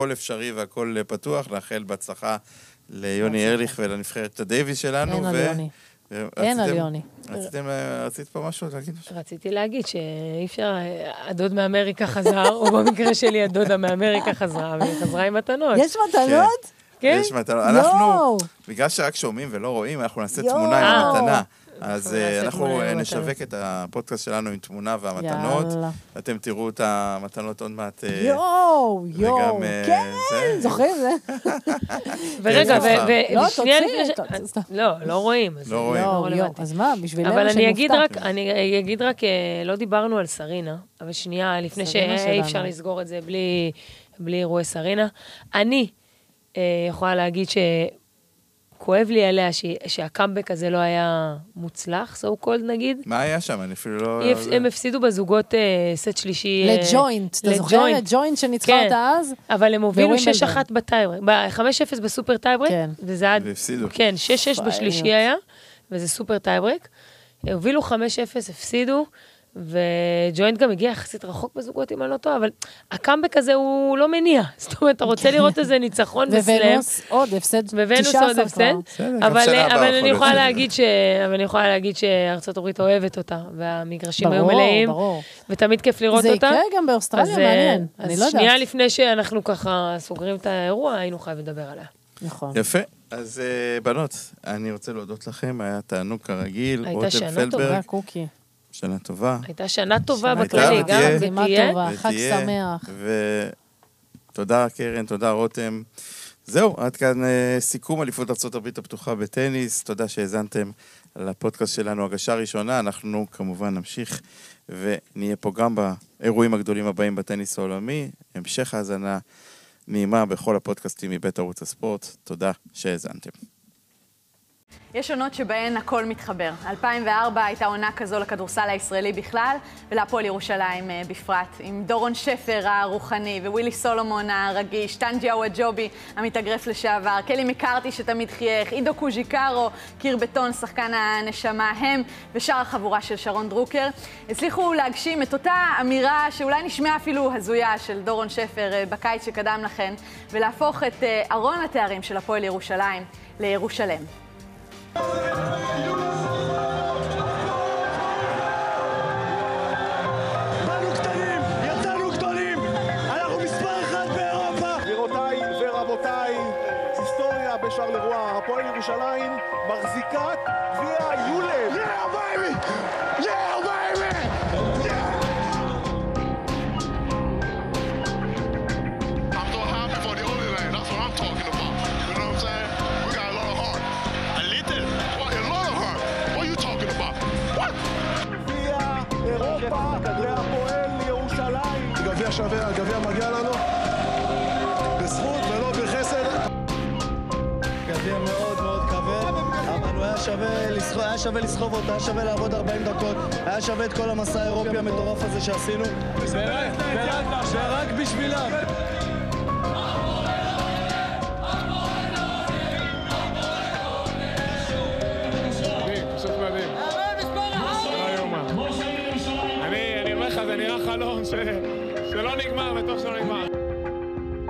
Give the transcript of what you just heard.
הכל אפשרי והכל פתוח, לאחל בהצלחה ליוני ארליך ולנבחרת הדייביס שלנו. אין על יוני. אין על יוני. רצית פה משהו להגיד? רציתי להגיד שאי אפשר, הדוד מאמריקה חזר, או במקרה שלי הדודה מאמריקה חזרה, והיא חזרה עם מתנות. יש מתנות? כן? יש מתנות. אנחנו, בגלל שרק שומעים ולא רואים, אנחנו נעשה תמונה עם המתנה. אז אנחנו נשווק את הפודקאסט שלנו עם תמונה והמתנות. אתם תראו את המתנות עוד מעט. יואו, כן, זוכרים זה? ורגע, לא, ושנייה תוציא. לא רואים. לא רואים. אז מה, בשבילנו אבל שמופתע. אני אגיד רק, לא דיברנו על סרינה, אבל שנייה, לפני שאי אפשר לסגור את זה בלי אירועי סרינה. אני יכולה להגיד כואב לי עליה שהקאמבק הזה לא היה מוצלח, so called נגיד. מה היה שם? אני אפילו לא... הם הפסידו בזוגות סט שלישי. לג'וינט, אתה זוכר לג'וינט שניצחה אותה אז? אבל הם הובילו 6-1 בטייברק, 5-0 בסופר טייברק, וזה היה... והפסידו. כן, 6-6 בשלישי היה, וזה סופר טייברק. הובילו 5-0, הפסידו, וג'וינט גם הגיע יחסית רחוק בזוגות, אם אני לא טועה, אבל הקאמבק הזה הוא לא מניע. זאת אומרת, אתה רוצה לראות איזה ניצחון בסלאם. וונוס עוד הפסד, 19 כבר. אבל אני יכולה להגיד שארצות הברית אוהבת אותה, והמגרשים היו מלאים, ותמיד כיף לראות אותה. זה יקרה גם באוסטרליה, מעניין. אני לא יודעת. אז שנייה לפני שאנחנו ככה סוגרים את האירוע, היינו חייבים לדבר עליה. נכון. יפה. אז בנות, אני רוצה להודות לכם, היה תענוג כרגיל. הייתה שנה טובה, קוקי. שנה טובה. הייתה שנה טובה בכללי, גם ותהיה. חג שמח. ותודה קרן, תודה רותם. זהו, עד כאן סיכום אליפות ארצות הברית הפתוחה בטניס. תודה שהאזנתם לפודקאסט שלנו, הגשה ראשונה. אנחנו כמובן נמשיך ונהיה פה גם באירועים הגדולים הבאים בטניס העולמי. המשך האזנה נעימה בכל הפודקאסטים מבית ערוץ הספורט. תודה שהאזנתם. יש עונות שבהן הכל מתחבר. 2004 הייתה עונה כזו לכדורסל הישראלי בכלל, ולהפועל ירושלים בפרט. עם דורון שפר הרוחני, ווילי סולומון הרגיש, טנג'י אוואג'ובי המתאגרף לשעבר, קלי מקארתי שתמיד חייך, עידו קוז'יקרו, קיר בטון, שחקן הנשמה, הם ושאר החבורה של שרון דרוקר, הצליחו להגשים את אותה אמירה שאולי נשמעה אפילו הזויה של דורון שפר בקיץ שקדם לכן, ולהפוך את ארון התארים של הפועל ירושלים לירושלם. באנו קטנים, יצאנו גדולים, אנחנו מספר אחד באירופה. גבירותיי ורבותיי, היסטוריה בשרלרואה, הפועל ירושלים מחזיקה גביע יולב. Yeah baby! Yeah baby! I'm so happy for the Holy Land, that's what I'm talking about. You know what I'm saying? We got a lot of heart. אירופה להפועל ירושלים. גביע שווה, הגביע מגיע לנו בזכות ולא בחסד. גביע מאוד מאוד כבד, אבל היה שווה לסחוב אותה, היה שווה לעבוד 40 דקות, היה שווה את כל המסע האירופי המטורף הזה שעשינו, ורק בשבילם. זה נראה חלום שלא נגמר, וטוב שלא נגמר.